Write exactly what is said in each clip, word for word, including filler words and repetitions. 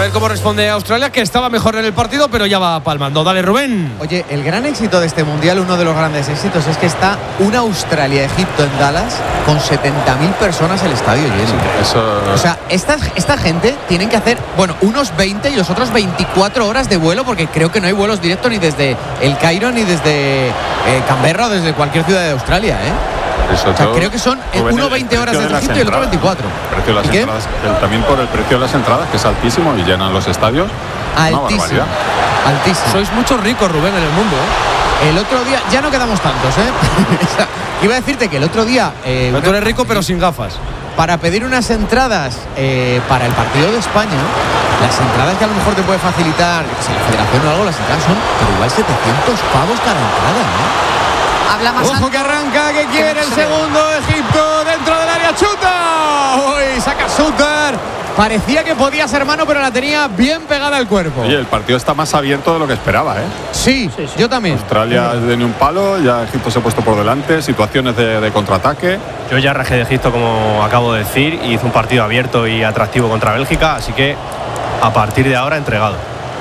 ver cómo responde Australia, que estaba mejor en el partido, pero ya va palmando. Dale, Rubén. Oye, el gran éxito de este Mundial, uno de los grandes éxitos, es que está una Australia-Egipto en Dallas con setenta mil personas el estadio lleno. Sí, eso... O sea, esta, esta gente tienen que hacer, bueno, unos veinte y los otros veinticuatro horas de vuelo, porque creo que no hay vuelos directos ni desde el Cairo ni desde eh, Canberra o desde cualquier ciudad de Australia, ¿eh? Eso O sea, todo, creo que son uno veinte horas desde Egipto y el otro veinticuatro. El precio de las entradas, el, también por el precio de las entradas, que es altísimo y llenan los estadios. Altísimo. Altísimo. Sois muchos ricos, Rubén, en el mundo, ¿eh? El otro día, ya no quedamos tantos, ¿eh? Iba a decirte que el otro día... Eh, pero tú eres rico, pero sin gafas. Para pedir unas entradas eh, para el partido de España, las entradas que a lo mejor te puede facilitar si la federación o algo, las entradas son pero igual setecientos pavos cada entrada, ¿no? Habla más. Ojo que arranca, que quiere el segundo. Egipto dentro del área, chuta. Uy, saca Suter. Parecía que podía ser mano, pero la tenía bien pegada al cuerpo. Oye, el partido está más abierto de lo que esperaba, ¿eh? Sí, sí, sí. Yo también. Australia de ni un palo, ya Egipto se ha puesto por delante, situaciones de, de contraataque. Yo ya rajé de Egipto, como acabo de decir, y hizo un partido abierto y atractivo contra Bélgica, así que a partir de ahora entregado.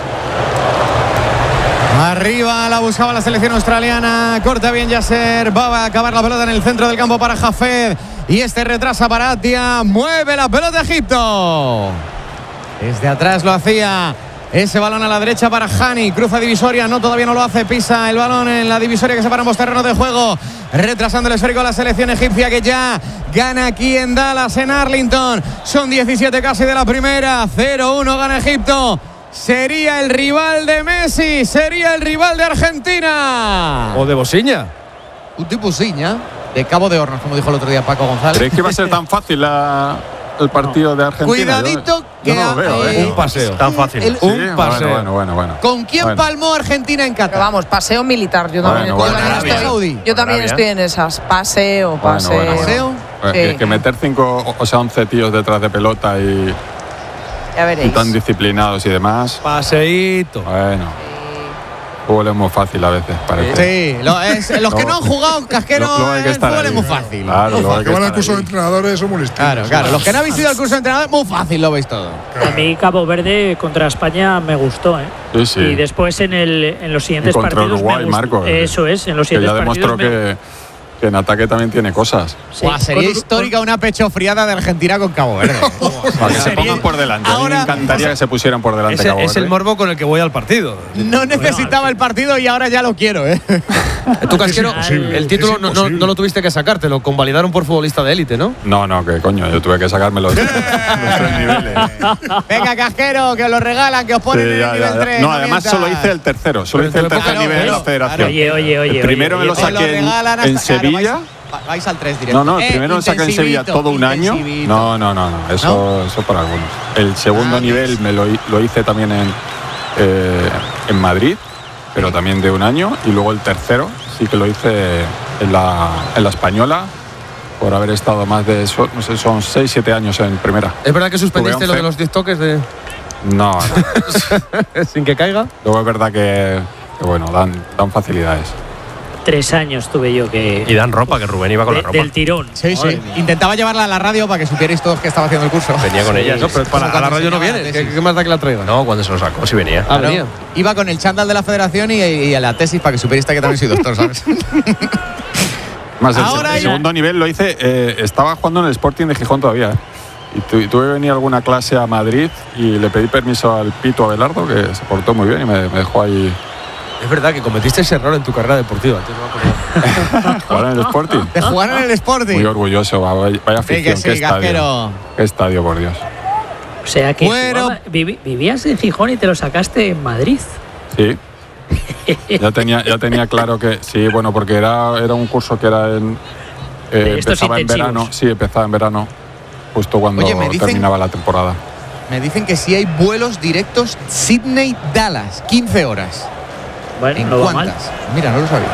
Arriba la buscaba la selección australiana. Corta bien Yasser. Va a acabar la pelota en el centro del campo para Hafez. Y este retrasa para Atia. Mueve la pelota Egipto. Desde atrás lo hacía. Ese balón a la derecha para Hani. Cruza divisoria. No, todavía no lo hace. Pisa el balón en la divisoria que separa ambos terrenos de juego. Retrasando el esférico a la selección egipcia, que ya gana aquí en Dallas, en Arlington. Son diecisiete casi de la primera. cero uno gana Egipto. Sería el rival de Messi, sería el rival de Argentina. O de Bosiña. Un tipo Bosiña, de Cabo de Hornos, como dijo el otro día Paco González. ¿Crees que va a ser tan fácil la, el partido no. de Argentina? Cuidadito yo, que yo no lo veo, eh, ¿eh? Un paseo. Tan fácil. El, sí, un paseo. Bueno, bueno, bueno. ¿Con quién bueno. palmó Argentina en Qatar? Pero vamos, paseo militar. Yo también, Bueno, yo bueno, también, Arabia. estoy, yo también estoy en esas. Paseo, paseo. Bueno, bueno, ¿Paseo? Bueno, Sí. es que meter cinco, o sea, once tíos detrás de pelota y, Ya y veréis. tan disciplinados y demás. Paseíto. Bueno. Fútbol es muy fácil a veces, parece. Sí, lo es, los que no han jugado casquero, Lo- luego hay que el estar fútbol ahí. es muy fácil. Claro, Muy luego hay fácil. que Que van al estar curso ahí. de entrenadores son molestos. Claro, claro. Los que no habéis ido al curso de entrenador, muy fácil lo veis todo. A mí Cabo Verde contra España me gustó, ¿eh? Sí, sí. Y después en, el, en los siguientes Y contra partidos Uruguay, me gustó. Marco, Eso es, en los Que siguientes ya demostró partidos me- que, que en ataque también tiene cosas. Sí. Buah, sería Con- histórica una pechofriada de Argentina con Cabo Verde. Para que se Sería- pongan por delante. A mí Ahora- me encantaría que se pusieran por delante Ese Cabo es el Verde. morbo con el que voy al partido. No necesitaba el partido y ahora ya lo quiero, ¿eh? Tú, Casquero, Es imposible, el título es no, no, imposible. no lo tuviste que sacar, te lo convalidaron por futbolista de élite, ¿no? No, no, que coño, yo tuve que sacarme los, los tres niveles. Venga, Casquero, que os lo regalan, que os ponen Sí, en ya, el nivel ya. tres. No, además mientas. solo hice el tercero, solo Pero hice el entonces, tercer claro, nivel en la claro. federación. Oye, oye, oye. El primero oye, me lo oye. Os lo saqué en, regalan hasta- en claro, Sevilla. vais- Vais al tres directo. No, no, el Eh, primero lo saqué en Sevilla intensivito, todo un año. intensivito. No, no, no, no, eso, ¿No? eso para algunos. El segundo Ah, nivel me lo, hi- lo hice también en, eh, en Madrid, pero también de un año. Y luego el tercero sí que lo hice en la, en la Española, por haber estado más de, so- no sé, son seis, siete años en primera. ¿Es verdad que suspendiste Tuve lo once. de los diez toques de... No, no. sin que caiga? Luego es verdad que, que bueno, dan, dan facilidades. Tres años tuve yo que. Y dan ropa, que Rubén iba con de- la ropa. del tirón. Sí, Madre sí. mía. Intentaba llevarla a la radio para que supierais todos que estaba haciendo el curso. Venía con ella. No, pero para, a la radio no viene. ¿Qué, qué más da que la traiga? No, cuando se lo sacó, sí venía. Ah, venía. Iba con el chándal de la federación y, y a la tesis para que supierais que también soy doctor, ¿sabes? Más el, Ahora el ya- segundo nivel lo hice, eh, estaba jugando en el Sporting de Gijón todavía. ¿eh? Y tu- y tuve que venir a alguna clase a Madrid y le pedí permiso al Pito Abelardo, que se portó muy bien y me, me dejó ahí Es verdad que cometiste ese error en tu carrera deportiva. Antes no me acordaba. jugar en el Sporting. De jugar en el Sporting. Muy orgulloso, vaya, vaya Sí, afición, que qué sí, estadio. Casquero. Qué estadio, por Dios. O sea que Bueno. jugaba- vivi- vivías en Gijón y te lo sacaste en Madrid. Sí. Ya tenía, ya tenía claro que sí, bueno, porque era, era un curso que era en. eh, De estos empezaba en intensivos. verano, sí, empezaba en verano, justo cuando Oye, me dicen- terminaba la temporada. Me dicen que sí hay vuelos directos Sydney-Dallas, quince horas. Bueno, ¿En no va mal. cuántas? Mira, no lo sabía.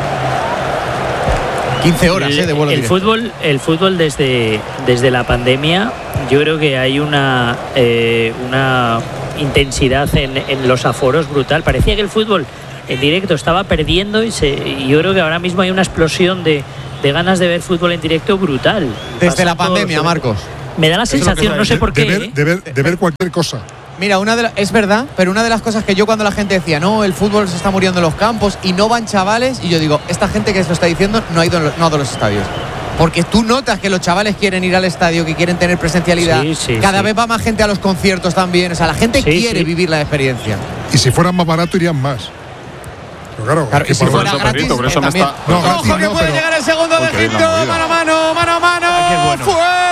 quince horas, el, eh, de vuelo el directo. fútbol, el fútbol desde, desde la pandemia, yo creo que hay una, eh, una intensidad en, en los aforos brutal. Parecía que el fútbol en directo estaba perdiendo y, se, y yo creo que ahora mismo hay una explosión de, de ganas de ver fútbol en directo brutal. Desde Pasa la todos pandemia, los- Marcos. Me da la es lo que sensación, te no sé de, por de qué. ver, ¿eh? de, ver, de ver cualquier cosa. Mira, una de la, es verdad, pero una de las cosas que yo cuando la gente decía, no, el fútbol se está muriendo en los campos y no van chavales, y yo digo, esta gente que se lo está diciendo no ha ido, no ha ido a los estadios. Porque tú notas que los chavales quieren ir al estadio, que quieren tener presencialidad. Sí, sí, Cada sí. vez va más gente a los conciertos también. O sea, la gente Sí, quiere sí. vivir la experiencia. Y si fueran más barato irían más. Pero claro, Claro, es que y si por- fuera eso, gratis, Pedrito, por eh, eso me también. está- No, Ojo gratis que no, puede pero- llegar el segundo de Uy, qué bien Egipto. la movida. Mano a mano, mano a mano. Aquí es bueno.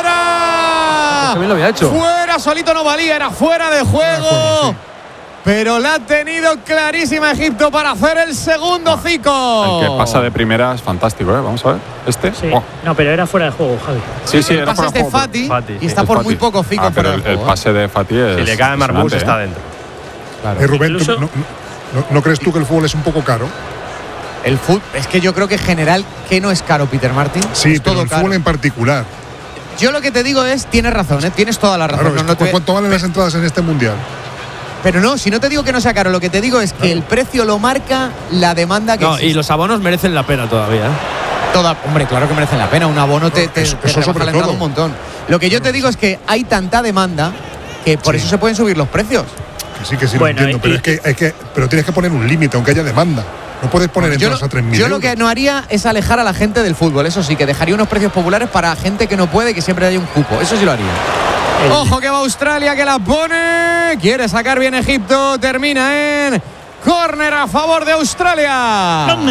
¡Fuera! También lo había hecho. Fuera, solito no valía, era fuera de juego. juego, sí. Pero la ha tenido clarísima Egipto para hacer el segundo Zico. El que pasa de primera es fantástico, ¿eh? Vamos a ver. Este. Sí. Oh. No, pero era fuera de juego, Javi. Sí, sí, el era pase fuera es de juego, pero- Fati, Fati, y sí. está Es por Fati. muy poco Zico Ah, pero fuera el, de el juego. pase de Fati es. Si le cae Marmús, impresionante, está ¿eh? dentro. Claro. Eh, Rubén, ¿tú Incluso- no, no- no crees tú que el fútbol es un poco caro? El fútbol, es que yo creo que en general, ¿qué no es caro, Peter Martin? Sí, es pero todo el caro. fútbol en particular. Yo lo que te digo es, tienes razón, ¿eh? Tienes toda la razón. Claro, No, es no que te- ¿cuánto valen las entradas en este mundial? Pero no, si no te digo que no sea caro, lo que te digo es que el precio lo marca la demanda que No, existe. y los abonos merecen la pena todavía. ¿eh? Toda, hombre, claro que merecen la pena. Un abono te, No, te, eso- te eso rebaja sobre la entrada todo. un montón. Lo que yo te digo es que hay tanta demanda que por Sí. eso se pueden subir los precios. Que sí, que sí, Bueno, lo entiendo. y- Pero es que, hay que, pero tienes que poner un límite, aunque haya demanda. No puedes poner Yo, entradas lo, a tres mil yo lo euros. que no haría es alejar a la gente del fútbol. Eso sí, que dejaría unos precios populares para gente que no puede, que siempre haya un cupo. Eso sí lo haría. El- Ojo que va Australia, que la pone. Quiere sacar bien Egipto. Termina en córner a favor de El, Australia. Los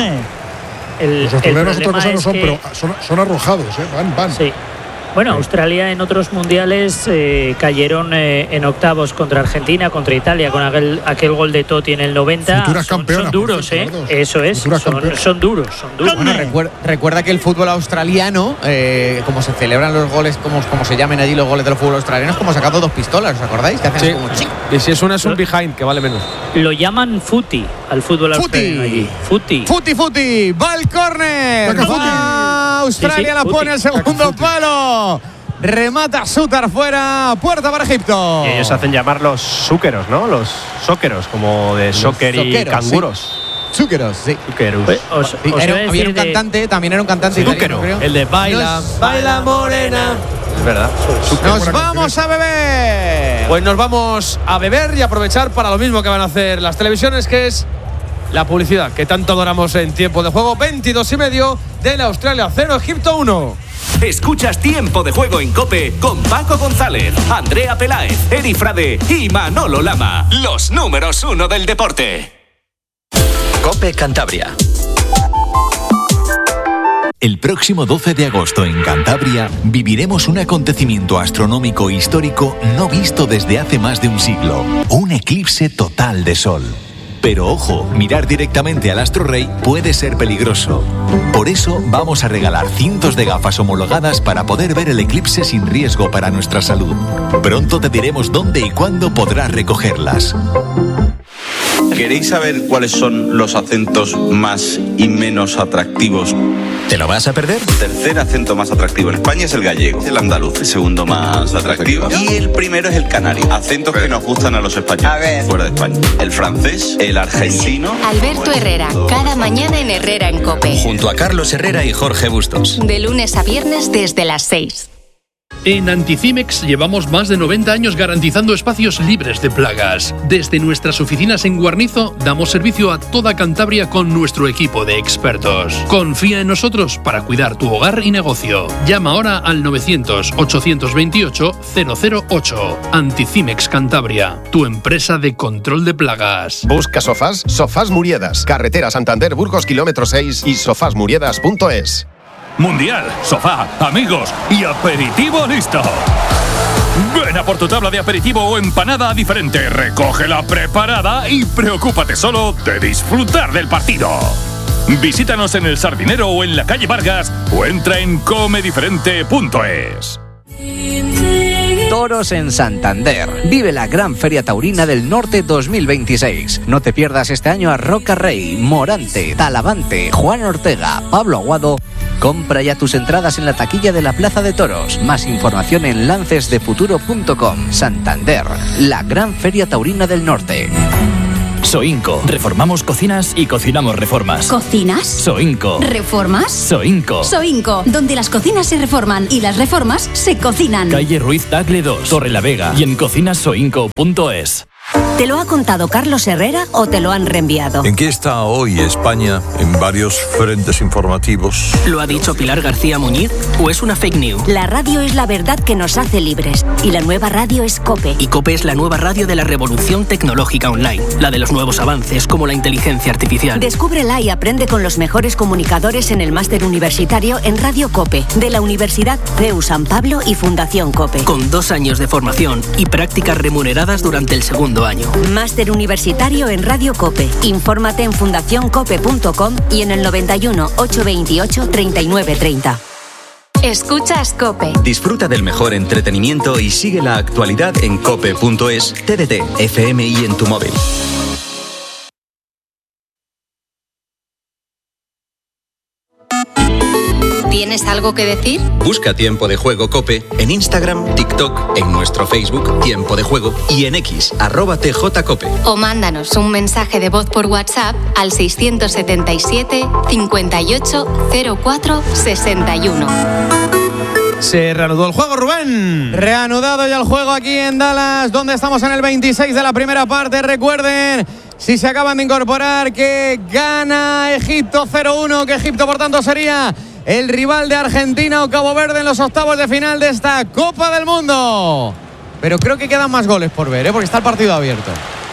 el australianos otra problema cosa no es son, que- pero son, son arrojados, ¿eh? Van, van. Sí. Bueno, Australia en otros mundiales eh, cayeron eh, en octavos contra Argentina, contra Italia, con aquel, aquel gol de Totti en el noventa. Futuras son, campeonas, son por duros, cierto, ¿eh? las dos. Eso es. Futuras Son, campeonas. son duros, son duros. Bueno, recuerda, recuerda que el fútbol australiano, eh, como se celebran los goles, como, como se llamen allí los goles del fútbol australiano, es como sacando dos pistolas, ¿os acordáis? Que hacen Sí. así como chic. Y si es una, es un behind, que vale menos. Lo llaman footy al fútbol Footy. australiano allí. Footy. Futi, futi, va el córner. Saca Futi. Va Australia, Sí, sí, la Futi. pone al segundo palo. Remata Sutar fuera, puerta para Egipto. Y ellos hacen llamar los súqueros, ¿no? Los sóqueros, como de soccer y zoqueros, canguros. Chúqueros, sí. Súqueros. Pues, os- Sí, os era- iba a había decir un de- cantante, también era un cantante italiano, creo. El de baila, Nos- baila morena. Es verdad. Nos buena vamos a beber. Pues nos vamos a beber y aprovechar para lo mismo que van a hacer las televisiones, que es la publicidad que tanto adoramos en tiempo de juego. veintidós y medio de la Australia cero, Egipto uno. Escuchas Tiempo de Juego en COPE con Paco González, Andrea Peláez, Eri Frade y Manolo Lama. Los números uno del deporte. COPE Cantabria. El próximo doce de agosto en Cantabria viviremos un acontecimiento astronómico histórico no visto desde hace más de un siglo. Un eclipse total de sol. Pero ojo, mirar directamente al astro rey puede ser peligroso. Por eso vamos a regalar cientos de gafas homologadas para poder ver el eclipse sin riesgo para nuestra salud. Pronto te diremos dónde y cuándo podrás recogerlas. ¿Queréis saber cuáles son los acentos más y menos atractivos? ¿Te lo vas a perder? El tercer acento más atractivo en España es el gallego, el andaluz, el segundo más atractivo. Y el primero es el canario. Acentos que nos gustan a los españoles fuera de España. El francés, el argentino. Alberto Herrera, cada mañana en Herrera en COPE. Junto a Carlos Herrera y Jorge Bustos. De lunes a viernes desde las seis. En Anticimex llevamos más de noventa años garantizando espacios libres de plagas. Desde nuestras oficinas en Guarnizo damos servicio a toda Cantabria con nuestro equipo de expertos. Confía en nosotros para cuidar tu hogar y negocio. Llama ahora al novecientos, ochocientos veintiocho, cero cero ocho. Anticimex Cantabria, tu empresa de control de plagas. Busca sofás, Sofás Muriedas, carretera Santander Burgos kilómetro seis y sofás muriedas punto es. Mundial, sofá, amigos y aperitivo listo. Ven a por tu tabla de aperitivo o empanada diferente, recógela preparada y preocúpate solo de disfrutar del partido. Visítanos en El Sardinero o en la calle Vargas o entra en come diferente punto es. Toros en Santander. Vive la Gran Feria Taurina del Norte dos mil veintiséis. No te pierdas este año a Roca Rey, Morante, Talavante, Juan Ortega, Pablo Aguado. Compra ya tus entradas en la taquilla de la Plaza de Toros. Más información en lances de futuro punto com. Santander, la Gran Feria Taurina del Norte. Soinco. Reformamos cocinas y cocinamos reformas. ¿Cocinas? Soinco. ¿Reformas? Soinco. Soinco, donde las cocinas se reforman y las reformas se cocinan. Calle Ruiz Tagle dos, Torre la Vega y en cocinas soinco punto es. ¿Te lo ha contado Carlos Herrera o te lo han reenviado? ¿En qué está hoy España en varios frentes informativos? ¿Lo ha dicho Pilar García Muñiz o es una fake news? La radio es la verdad que nos hace libres y la nueva radio es COPE. Y COPE es la nueva radio de la revolución tecnológica online, la de los nuevos avances como la inteligencia artificial. Descúbrela y aprende con los mejores comunicadores en el máster universitario en Radio COPE de la Universidad C E U San Pablo y Fundación COPE. Con dos años de formación y prácticas remuneradas durante el segundo año. Máster universitario en Radio COPE. Infórmate en fundación cope punto com y en el noventa y uno, ochocientos veintiocho, treinta y nueve treinta. Escuchas COPE. Disfruta del mejor entretenimiento y sigue la actualidad en cope punto es, T D T, F M y en tu móvil. ¿Tienes algo que decir? Busca Tiempo de Juego COPE en Instagram, TikTok, en nuestro Facebook Tiempo de Juego y en X, arroba T J Cope. O mándanos un mensaje de voz por WhatsApp al seiscientos setenta y siete, cincuenta y ocho, cero cuatro, sesenta y uno. Se reanudó el juego, Rubén. Reanudado ya el juego aquí en Dallas, donde estamos en el veintiséis de la primera parte. Recuerden, si se acaban de incorporar, que gana Egipto cero uno, que Egipto por tanto sería el rival de Argentina o Cabo Verde en los octavos de final de esta Copa del Mundo. Pero creo que quedan más goles por ver, ¿eh? Porque está el partido abierto.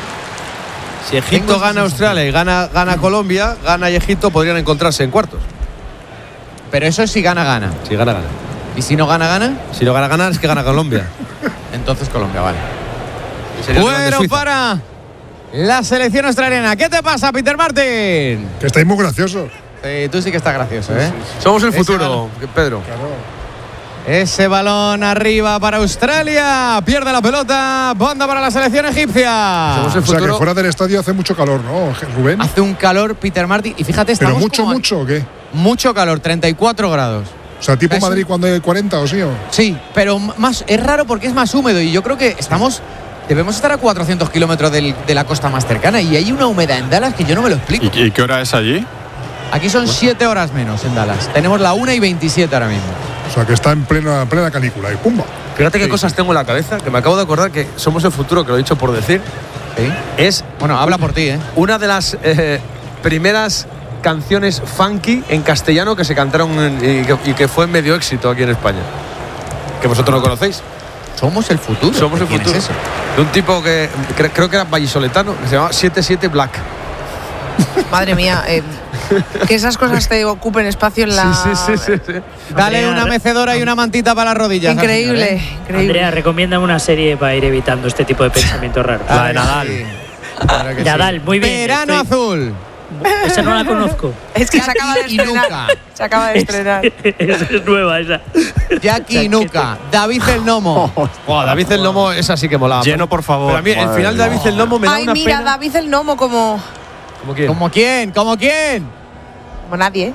Si Egipto gana a Australia y gana, gana Colombia, gana y Egipto podrían encontrarse en cuartos. Pero eso es si gana, gana. Si gana, gana. ¿Y si no gana, gana? Si no gana, gana es que gana Colombia. Entonces Colombia, vale. Bueno, para la selección australiana. ¿Qué te pasa, Peter Martin? Que estáis muy graciosos. Sí, tú sí que estás gracioso, ¿eh? Sí, sí, sí. Somos el futuro, Pedro. Claro. Ese balón arriba para Australia. Pierde la pelota. Banda para la selección egipcia. Somos el O sea, futuro. que fuera del estadio hace mucho calor, ¿no, Rubén? Hace un calor, Peter Martin. Y fíjate, estamos ¿Pero mucho, como a- mucho o qué? mucho calor, treinta y cuatro grados. O sea, tipo Es un- Madrid cuando hay cuarenta o sí, ¿o? Sí, pero más es raro porque es más húmedo y yo creo que estamos debemos estar a cuatrocientos kilómetros del- de la costa más cercana y hay una humedad en Dallas que yo no me lo explico. ¿Y, y qué hora es allí? Aquí son siete horas menos en Dallas. Tenemos la una y veintisiete ahora mismo. O sea, que está en plena, plena canícula y ¡pumba! Fíjate qué Sí, cosas sí. tengo en la cabeza, que me acabo de acordar que somos el futuro, que lo he dicho por decir. ¿Sí? Es Bueno, habla por ti, ¿eh? una de las eh, primeras canciones funky en castellano que se cantaron en- y, que, y que fue medio éxito aquí en España. Que vosotros no conocéis. Somos el futuro. Somos el ¿Quién futuro. es eso? De un tipo que cre- creo que era vallisoletano, que se llamaba setenta y siete Black. Madre mía, eh, que esas cosas te ocupen espacio en la. Sí, sí, sí, sí, sí. Dale Andrea, una re- mecedora y una mantita para las rodillas. Increíble, al señor, ¿eh? increíble. Andrea, recomiéndame una serie para ir evitando este tipo de pensamientos raros. Ah, La de Nadal. sí. Claro que Nadal, sí. muy bien. Verano estoy- azul. Esa no la conozco. Es que se acaba de Jackie y estrenar. Nuka. Se acaba de estrenar. Esa es nueva, esa. Jackie Nuka. David el Nomo. Buah, David el Lomo, esa sí que molaba. Lleno, por favor. Pero a mí el Madre final de David el Lomo me da Ay, una mira, pena. David el Nomo como. ¿Cómo quién? ¿Como quién? ¿Como quién? Como nadie.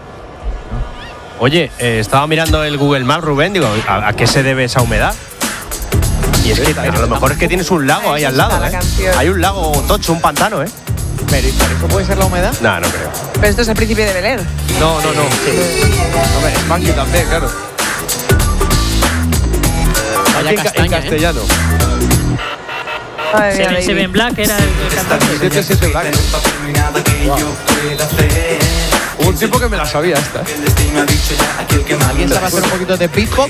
Oye, eh, estaba mirando el Google Maps, Rubén, digo, ¿a, a qué se debe esa humedad? Y es que pero a lo mejor es que tienes un lago ahí Ahí al está lado, la ¿eh? canción. Hay un lago tocho, un pantano, ¿eh? Pero, ¿pero eso puede ser la humedad? No, no creo. Pero esto es el príncipe de Bel Air. No, no, no. Hombre, es funky también, claro. Vaya En ca- en castaña, ¿eh? castellano. Ay, Seven, ay, Seven Black era el cantante. setenta y siete Black. Hubo un tipo que me la sabía esta. ¿Alguien sabe hacer un poquito de beatbox?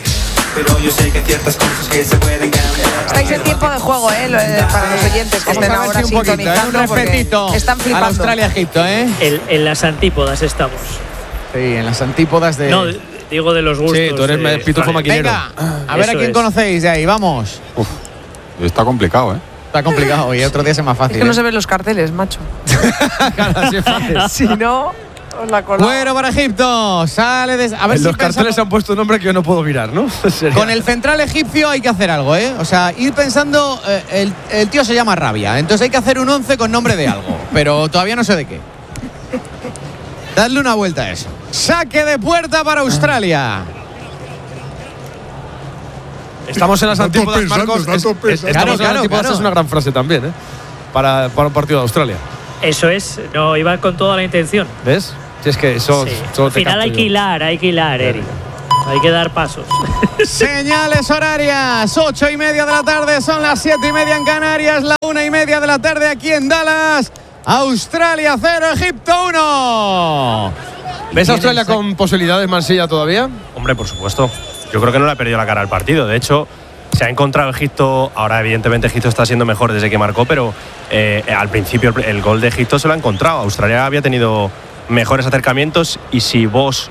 Estáis en tiempo de juego, ¿eh? Lo- eh, Para los oyentes que Vamos estén a ver ahora si un poquito, ¿eh? Un sintonizando. porque respetito Están a flipando. la Australia-Egipto, ¿eh? El- en las antípodas estamos. Sí, en las antípodas de… No, digo de los gustos. Sí, tú eres de pitufo Australia. maquinero. Venga, a ver a Eso quién es. conocéis de ahí, vamos. Uf, está complicado, ¿eh? Está complicado y otro día es más Es fácil. que no ¿eh? se ven los carteles, macho. Claro, así es fácil. Si no, os la colamos. Bueno para Egipto, sale de… A ver En si los carteles pensamos- han puesto un nombre que yo no puedo mirar, ¿no? Sería- Con el central egipcio hay que hacer algo, ¿eh? O sea, ir pensando… eh, el, el tío se llama Rabia, entonces hay que hacer un once con nombre de algo, pero todavía no sé de qué. Dadle una vuelta a eso. Saque de puerta para Australia. Estamos en las Están todos antípodas, pensando, Marcos. están Es- todos es- pensando. estamos Claro, en las claro, antípodas, claro. es una gran frase también, ¿eh? Para, para un partido de Australia. Eso es, no, iba con toda la intención. ¿Ves? Si es que eso, Sí. eso Al te final capto hay yo. que hilar, hay que hilar, Eri. Hay que dar pasos. Señales horarias, ocho y media de la tarde, son las siete y media en Canarias, la una y media de la tarde aquí. en Dallas. Australia cero, Egipto uno. ¿Ves a Australia con posibilidades, Mansilla, todavía? Hombre, por supuesto. Yo creo que no le ha perdido la cara al partido. De hecho, se ha encontrado Egipto. Ahora, evidentemente, Egipto está siendo mejor desde que marcó, pero eh, al principio el, el gol de Egipto se lo ha encontrado. Australia había tenido mejores acercamientos y si vos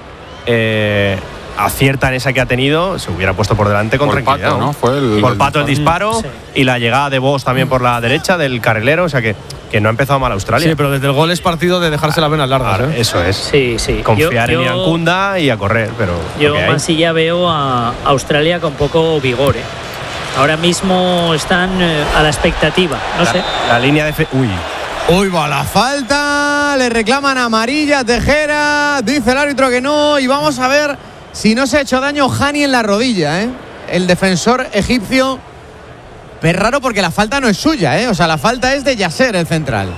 eh, acierta en esa que ha tenido, se hubiera puesto por delante con por tranquilidad. Pato, ¿no? Fue el, por el Pato el disparo sí. y la llegada de Vos también por la derecha del carrilero. O sea que, que no ha empezado mal Australia. Sí, pero desde el gol es partido de dejarse las venas largas. Claro, ¿eh? eso es. Sí, sí. Confiar yo, en yo, Irankunda y a correr. Pero yo, Mansilla, veo a Australia con poco vigor. ¿eh? Ahora mismo están eh, a la expectativa. No la, sé. La línea de. Fe Uy. Uy, va la falta. Le reclaman amarilla Tejera. Dice el árbitro que no. Y vamos a ver si no se ha hecho daño Hani en la rodilla, ¿eh? El defensor egipcio. Pero es raro porque la falta no es suya, ¿eh? O sea, la falta es de Yasser, el central.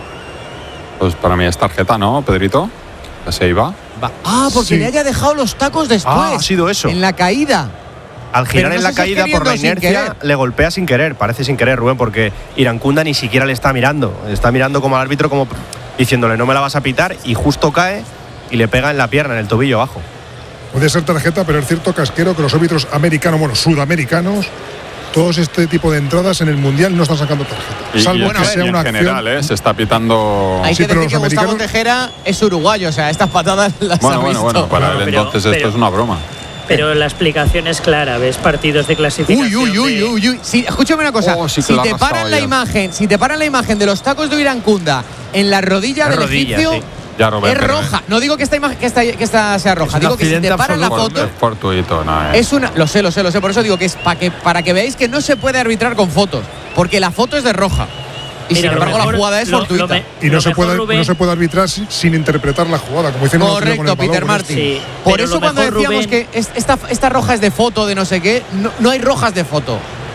Pues para mí es tarjeta, ¿no, Pedrito? Ya se iba. Va. Ah, porque Sí. le haya dejado los tacos después. Ah, ha sido eso. En la caída. Al girar Pero no en sé la si caída es por la queriendo, sin inercia, querer. le golpea sin querer. Parece sin querer, Rubén, porque Irankunda ni siquiera le está mirando. Está mirando como al árbitro, como diciéndole no me la vas a pitar, y justo cae y le pega en la pierna, en el tobillo abajo. Puede ser tarjeta, pero es cierto, Casquero, que los árbitros americanos, bueno, sudamericanos, todos este tipo de entradas en el Mundial no están sacando tarjeta. Y, Salvo y en, que sea y en una general, acción. ¿eh? Se está pitando. Hay Sí, que pero decir que los Gustavo americanos- Tejera es uruguayo. O sea, estas patadas las Bueno, ha bueno, visto. bueno, para él Pero- entonces pero- esto es una broma. Pero la explicación es clara. Ves partidos de clasificación. Uy, uy, uy, de- uy, uy. Sí, escúchame una cosa. Oh, sí que si la ha te rascado paran la ya. imagen, si te paran la imagen de los tacos de Irankunda en la rodilla La del rodilla, egipcio, sí. Ya, Rubén, es pero roja. No digo que esta imagen, que esta, que esta sea roja. un Digo que si te accidente paran la absoluto. foto, Es fortuito, ¿no? ¿eh? es una. Lo sé, lo sé, lo sé. Por eso digo que es para que para que veáis que no se puede arbitrar con fotos, porque la foto es de roja. Y Mira, sin lo embargo mejor- la jugada es lo- fortuita. lo me- Y no lo se, mejor, puede, Rubén, no se puede arbitrar sin, sin interpretar la jugada, como hicieron los otro día con el Correcto, Peter balón, Martin. Sí, Por pero eso lo cuando mejor, decíamos Rubén- que es- esta, esta roja es de foto, de no sé qué, no, no hay rojas de foto.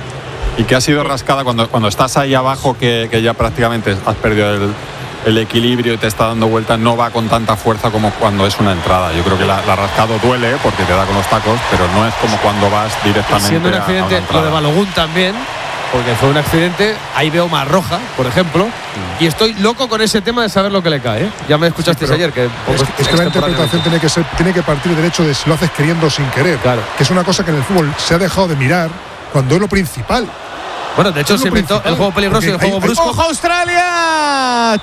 Y que ha sido rascada cuando, cuando estás ahí abajo, que, que ya prácticamente has perdido el, el equilibrio y te está dando vueltas, no va con tanta fuerza como cuando es una entrada. Yo creo que la, la rascado duele porque te da con los tacos, pero no es como cuando vas Y directamente siendo un a- a una accidente, lo entrada. de Balogun también, porque fue un accidente, ahí veo más roja, por ejemplo, y estoy loco con ese tema de saber lo que le cae. ¿eh? Ya me escuchasteis pero ayer que Es, que- es que la extemporáneamente. interpretación tiene que, ser, tiene que partir del hecho de si lo haces queriendo o sin querer. Claro. Que es una cosa que en el fútbol se ha dejado de mirar cuando es lo principal. Bueno, de hecho Es lo se inventó principal, el juego peligroso y el porque juego hay- hay- brusco. ¡Ojo Australia!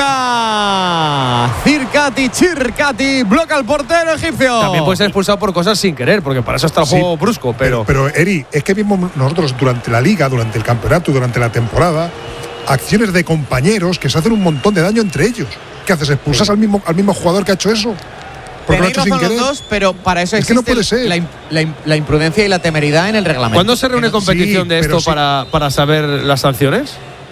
¡Chuta! Circati, Chircati, bloca al portero egipcio. También puede ser expulsado por cosas sin querer, porque para eso está el Sí, juego brusco, pero, Pero, Eri, es que vimos nosotros durante la liga, durante el campeonato, durante la temporada, acciones de compañeros que se hacen un montón de daño entre ellos. ¿Qué haces? ¿Expulsas al, mismo, al mismo jugador que ha hecho eso? Porque lo ha Tenéis hecho sin razón los querer. dos, pero para eso Es que no existe puede ser. La, im- la im- la imprudencia y la temeridad en el reglamento. ¿cuándo se reúne Que no- competición sí, de pero esto sí. para, para saber las sanciones?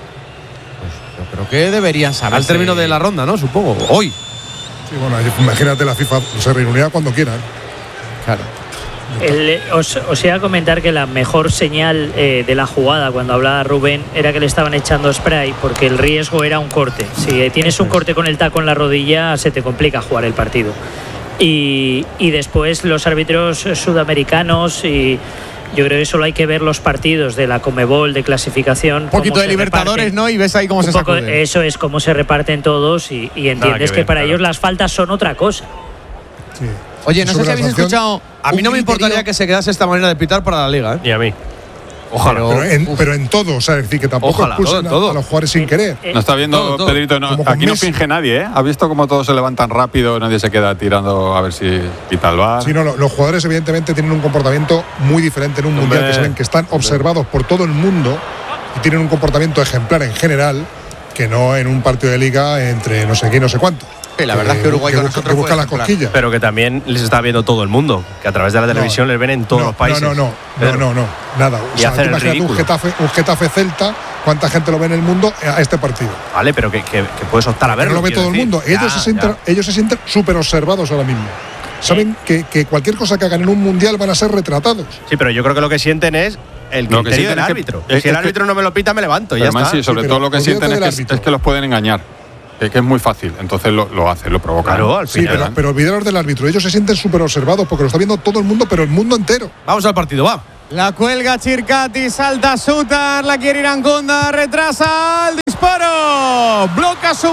Yo creo que deberían saber. Al término de la ronda, ¿no? Supongo. Hoy. Sí, bueno, imagínate la FIFA se reunirá cuando quieran. Claro. El- os, os iba a comentar que la mejor señal eh, de la jugada cuando hablaba Rubén era que le estaban echando spray porque el riesgo era un corte. Si tienes un corte con el taco en la rodilla se te complica jugar el partido. Y, y después los árbitros sudamericanos, y yo creo que solo hay que ver los partidos de la Conmebol de clasificación. Un poquito cómo de se Libertadores, reparten. ¿no? Y ves ahí cómo Un se poco, sacude. eso es cómo se reparten todos y, y entiendes que que, ver, para claro. ellos las faltas son otra cosa. Sí. Oye, no sé Sobre si la habéis sanción, escuchado. A mí un no me griterío- importaría que se quedase esta manera de pitar para la liga, ¿eh? Y a mí. Ojalá. Pero en, pero en todo, o sea, es decir, que tampoco Ojalá, expulsen todo, a- todo. A, los jugadores sin querer. Eh, No está viendo, todo, todo. Pedrito, no, Como con aquí no Messi. finge nadie, ¿eh? ¿Has visto cómo todos se levantan rápido, nadie se queda tirando a ver si quita el bar? Sí, no, lo- los jugadores evidentemente tienen un comportamiento muy diferente en un Hombre. mundial, que saben que están observados por todo el mundo y tienen un comportamiento ejemplar en general, que no en un partido de liga entre no sé qué y no sé cuánto. Sí, la verdad es que Uruguay con busca- nosotros que busca fue la ejemplar. cosquilla. Pero que también les está viendo todo el mundo, que a través de la televisión les ven en todos no, los países. No, no, no, Pedro. no, no, no, nada. O Y sea, hacer tú el imagínate un ridículo. Getafe, un Getafe Celta, ¿cuánta gente lo ve en el mundo a este partido? Vale, pero que, que- que puedes optar a Que verlo. no lo ve quiero todo el decir. mundo. Ellos, Ya, se sienten, ya. ellos se sienten súper observados ahora mismo. Saben que, que cualquier cosa que hagan en un mundial van a ser retratados. Sí, pero yo creo que lo que sienten es el Lo que criterio sienten del es que- árbitro. es si el que- árbitro no me lo pita, me levanto y ya Pero además, está. sí, sobre Sí, todo pero lo que olvídate sienten es del que, árbitro. es que los pueden engañar. Que, que es muy fácil. Entonces lo, lo hacen, lo provocan. Claro, al Sí, final. pero, pero olvidaros del árbitro. Ellos se sienten súper observados porque lo está viendo todo el mundo, pero el mundo entero. Vamos al partido, va. La cuelga Chircati, salta Sutar, la quiere Irankunda, retrasa el disparo. Egipto. Bloca a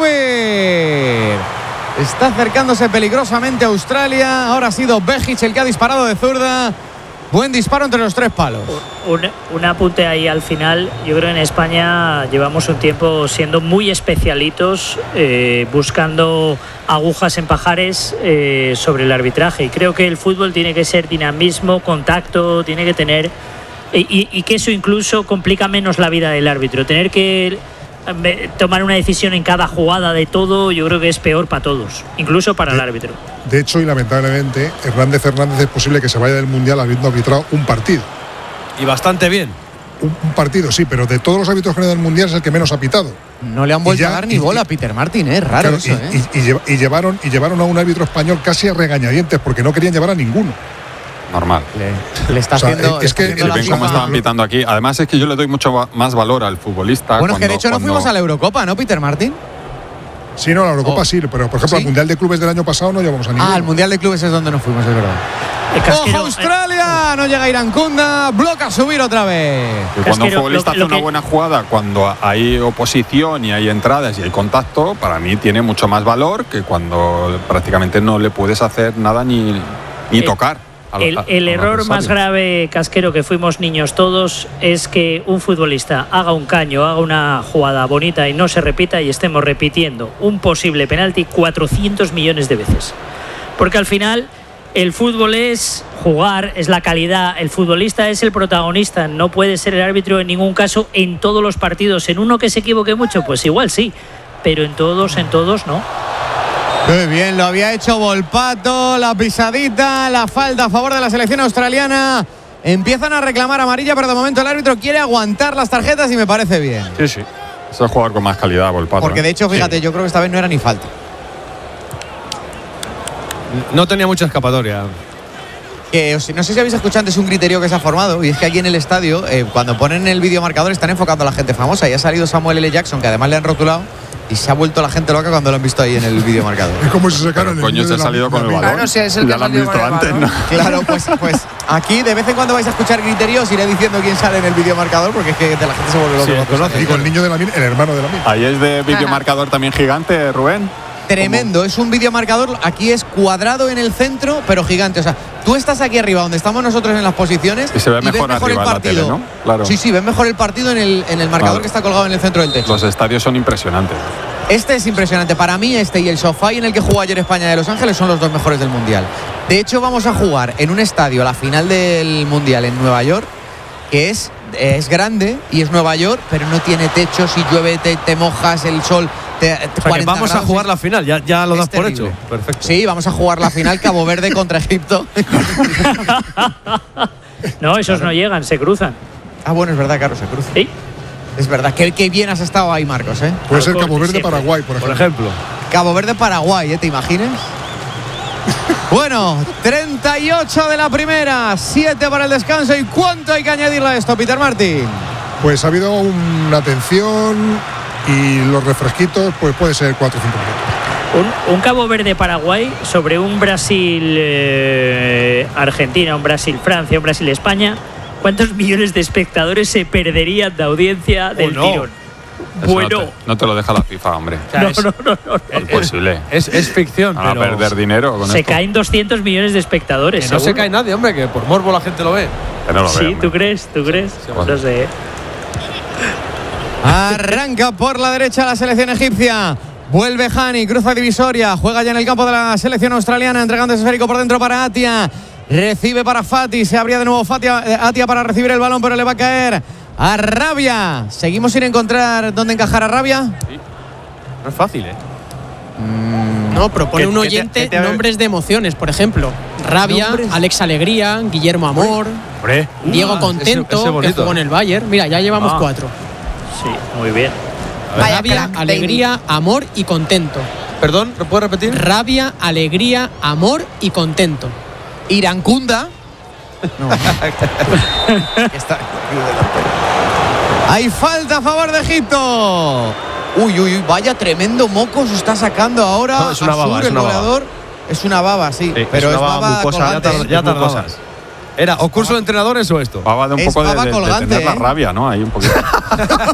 subir. Está acercándose peligrosamente a Australia. Ahora ha sido Bejic el que ha disparado de zurda. Buen disparo entre los tres palos. Un, un apunte ahí al final. Yo creo que en España llevamos un tiempo siendo muy especialitos, eh, buscando agujas en pajares eh, sobre el arbitraje. Y creo que el fútbol tiene que ser dinamismo, contacto, tiene que tener... Y, y que eso incluso complica menos la vida del árbitro. Tener que tomar una decisión en cada jugada de todo, yo creo que es peor para todos, incluso para de, el árbitro. De hecho, y lamentablemente, Hernández Hernández es posible que se vaya del Mundial habiendo arbitrado un partido. Y bastante bien. Un, un partido, sí, pero de todos los árbitros que han ido del Mundial es el que menos ha pitado. No le han vuelto ya, a dar ni y, bola a Peter Martin, es raro claro, eso, y, ¿eh? Y, y, y, llevaron, y llevaron a un árbitro español casi a regañadientes porque no querían llevar a ninguno. Normal. Le, le está o sea, haciendo. Es que el ven cómo estaban pitando aquí. Además, es que yo le doy mucho va, más valor al futbolista. Bueno, cuando, es que de hecho cuando... no fuimos a la Eurocopa, ¿no, Peter Martin? Sí, no, la Eurocopa oh. sí, pero por ejemplo, ¿sí? Al Mundial de Clubes del año pasado no llevamos a ninguno. Ah, al Mundial de Clubes es donde no fuimos, es verdad. ¡Ojo, Australia! No llega Irankunda, bloca a subir otra vez. Que cuando un futbolista hace una buena jugada, cuando hay oposición y hay entradas y hay contacto, para mí tiene mucho más valor que cuando prácticamente no le puedes hacer nada ni, ni eh. tocar. El, el error más grave, Casquero, que fuimos niños todos, es que un futbolista haga un caño, haga una jugada bonita y no se repita y estemos repitiendo un posible penalti cuatrocientos millones de veces. Porque al final el fútbol es jugar, es la calidad, el futbolista es el protagonista, no puede ser el árbitro en ningún caso en todos los partidos. En uno que se equivoque mucho, pues igual sí, pero en todos, en todos no. Muy bien, lo había hecho Volpato, la pisadita, la falta a favor de la selección australiana. Empiezan a reclamar amarilla, pero de momento el árbitro quiere aguantar las tarjetas y me parece bien. Sí, sí. Es el jugador con más calidad, Volpato. Porque de hecho, fíjate, sí. Yo creo que esta vez no era ni falta. No tenía mucha escapatoria. Que, no sé si habéis escuchado antes un criterio que se ha formado, y es que aquí en el estadio, eh, cuando ponen el videomarcador, están enfocando a la gente famosa. Y ha salido Samuel L. Jackson, que además le han rotulado. Y se ha vuelto la gente loca cuando lo han visto ahí en el vídeo marcado. Es como si se sacaron el coño, se ha salido con el balón. Claro, sí, es el ya que lo han visto antes, ¿no? Claro, pues, pues aquí de vez en cuando vais a escuchar criterios, iré diciendo quién sale en el vídeo marcador, porque es que de la gente se vuelve loca. Sí, digo, el niño de la mil, el hermano de la mil. Ahí es de vídeo marcador también gigante, Rubén. Tremendo, ¿cómo? Es un videomarcador, aquí es cuadrado en el centro, pero gigante. O sea, tú estás aquí arriba, donde estamos nosotros en las posiciones. Y se ve mejor, mejor arriba el partido. La tele, ¿no? Claro. Sí, sí, ves mejor el partido en el, en el marcador vale. Que está colgado en el centro del techo. Los estadios son impresionantes. Este es impresionante. Para mí este y el sofá en el que jugó ayer España de Los Ángeles son los dos mejores del Mundial. De hecho, vamos a jugar en un estadio la final del Mundial en Nueva York, que es, es grande y es Nueva York, pero no tiene techo. Si llueve te, te mojas, el sol te, te o sea, que vamos grados, a jugar la final, ya, ya lo das por hecho. Perfecto. Sí, vamos a jugar la final Cabo Verde contra Egipto. No, esos claro. No llegan, se cruzan. Ah, bueno, es verdad, claro, se cruzan. Sí. Es verdad, que, que bien has estado ahí, Marcos, ¿eh? Puede ser Cabo Verde, Paraguay, por ejemplo. Por ejemplo. Cabo Verde, Paraguay, ¿eh? ¿Te imaginas? Bueno, treinta y ocho de la primera, siete para el descanso. ¿Y cuánto hay que añadirle a esto, Peter Martin? Pues ha habido una tensión y los refresquitos, pues puede ser cuatro o cinco minutos. Un, un Cabo Verde-Paraguay sobre un Brasil-Argentina, eh, un Brasil-Francia, un Brasil-España. ¿Cuántos millones de espectadores se perderían de audiencia del oh, no. tirón? Eso Bueno. No te, no te lo deja la FIFA, hombre. O sea, no, es, no, no, no, no. Es posible. Es, es ficción. Van pero a perder dinero con se esto. caen doscientos millones de espectadores. Que no seguro. se cae nadie, hombre, que por morbo la gente lo ve. Que no lo sí, ve, ¿tú crees? ¿Tú crees? Sí, no sé. Arranca por la derecha la selección egipcia. Vuelve Hani, cruza divisoria. Juega ya en el campo de la selección australiana, entregando ese esférico por dentro para Atia. Recibe para Fati, se abría de nuevo Fati, Atia para recibir el balón, pero le va a caer a Rabia. Seguimos sin encontrar dónde encajar a Rabia. Sí. No es fácil, ¿eh? Mm, no, propone un oyente ¿qué te, qué te nombres de emociones, por ejemplo. Rabia, ¿nombres? Alex Alegría, Guillermo Amor, Hombre. Diego Ah, Contento, ese, ese que jugó en el Bayern. Mira, ya llevamos ah. cuatro. Sí, muy bien. Vaya Rabia, crack, Alegría, David. Amor y Contento. Perdón, ¿lo puedes repetir? Rabia, Alegría, Amor y Contento. Irankunda. No. Está... Hay falta a favor de Egipto. Uy, uy, uy, vaya tremendo moco se está sacando ahora. No, es una Azur, baba, es el una goleador. baba. Es una baba, sí, sí pero es, es una baba, baba mucosa, colgante. ya, ya tardabas. Era o curso de entrenadores o esto. Baba de un es poco de, de, colgante, de tener ¿eh? la rabia, ¿no? Ahí un poquito.